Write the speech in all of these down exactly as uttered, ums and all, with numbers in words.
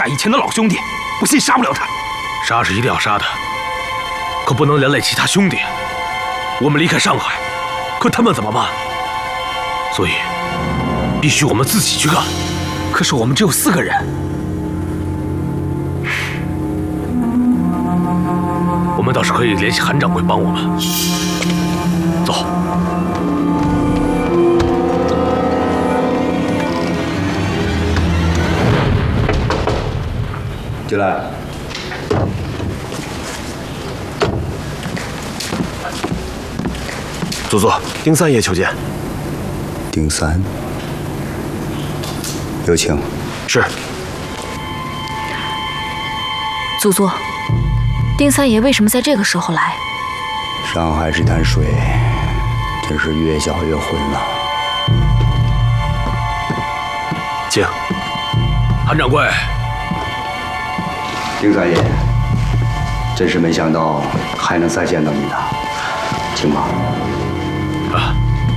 下以前的老兄弟，不信杀不了他。 杀是一定要杀的，可不能连累其他兄弟。我们离开上海，可他们怎么办？所以，必须我们自己去干。 可是我们只有四个人。 我们倒是可以联系韩掌柜帮我们。走。 进来。 祖祖，丁三爷求见。 丁三，有请。 是。 祖祖，丁三爷为什么在这个时候来？ 上海这滩水真是越搅越浑了。 请。韩掌柜。 丁三爷，真是没想到还能再见到你呢，请吧。 啊。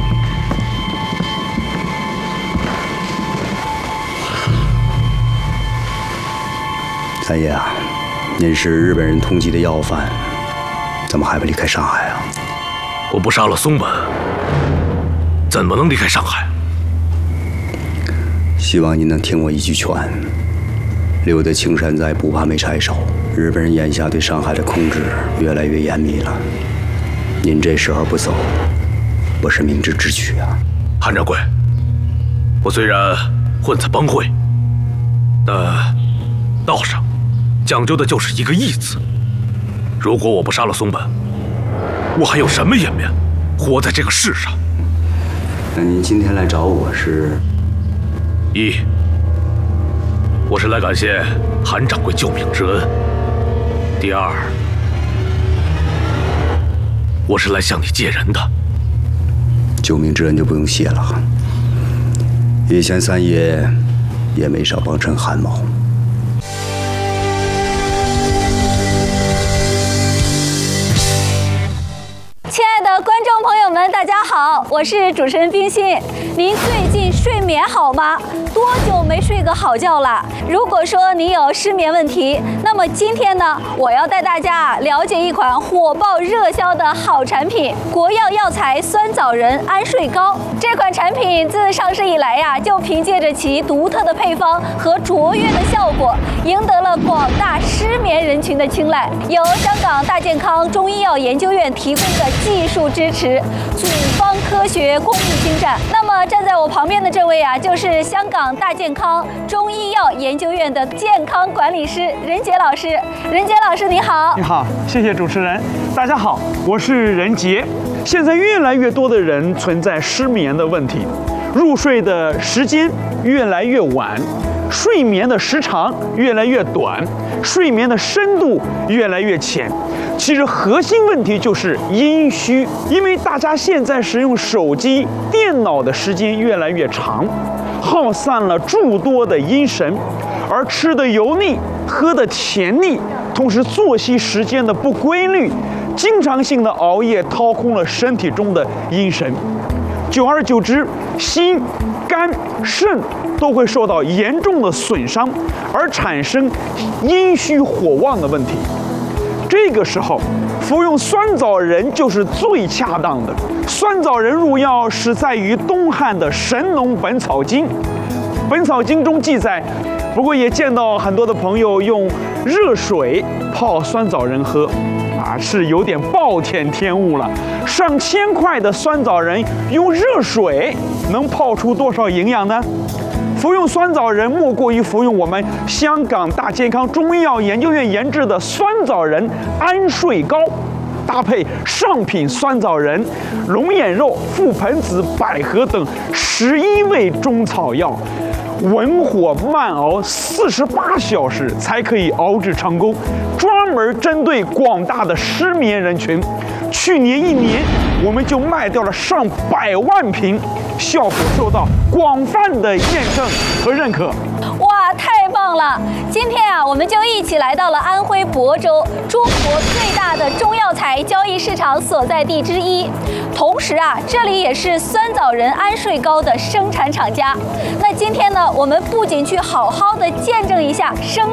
三爷啊，您是日本人通缉的要犯，怎么还不离开上海啊？ 我不杀了松本，怎么能离开上海？ 希望您能听我一句劝。留得青山在，不怕没柴烧。日本人眼下对上海的控制越来越严密了，您这时候不走，不是明智之举啊。 韩掌柜，我虽然混在帮会，但道上讲究的就是一个义字。如果我不杀了松本，我还有什么颜面活在这个世上？ 那您今天来找我是？ 一，我是来感谢韩掌柜救命之恩；第二，我是来向你借人的。 救命之恩就不用谢了，以前三爷也没少帮衬汗毛。 亲爱的观众朋友们，大家好，我是主持人冰心。您最近睡眠好吗？多久没睡个好觉了？如果说您有失眠问题，那么今天呢，我要带大家了解一款火爆热销的好产品——国药药材酸枣仁安睡膏。这款产品自上市以来呀，就凭借着其独特的配方和卓越的效果，赢得了广大失眠人群的青睐。由香港大健康中医药研究院提供的技术支持，组方科学工艺精湛。那么站在我旁边的这位啊，就是香港大健康中医药研究院的健康管理师任杰老师。任杰老师你好。 你好，谢谢主持人。大家好，我是任杰。现在越来越多的人存在失眠的问题，入睡的时间越来越晚，睡眠的时长越来越短，睡眠的深度越来越浅。其实核心问题就是阴虚，因为大家现在使用手机、电脑的时间越来越长，耗散了诸多的阴神，而吃的油腻，喝的甜腻，同时作息时间的不规律，经常性的熬夜掏空了身体中的阴神，久而久之，心、肝、肾都会受到严重的损伤，而产生阴虚火旺的问题。这个时候，服用酸枣仁就是最恰当的。酸枣仁入药是在于东汉的《神农本草经》，《本草经》中记载。不过也见到很多的朋友用热水泡酸枣仁喝，啊，是有点暴殄天物了。上千块的酸枣仁用热水能泡出多少营养呢？服用酸枣仁莫过于服用我们香港大健康中医药研究院研制的酸枣仁安睡膏，搭配上品酸枣仁、龙眼肉、覆盆子、百合等十一味中草药，文火慢熬四十八小时才可以熬制成功，专门针对广大的失眠人群。去年一年，我们就卖掉了上百万瓶，效果受到广泛的验证和认可。 哇，太棒了！今天啊，我们就一起来到了安徽亳州，中国最大的中药材交易市场所在地之一。同时啊，这里也是酸枣仁安睡膏的生产厂家。那今天呢，我们不仅去好好的见证一下生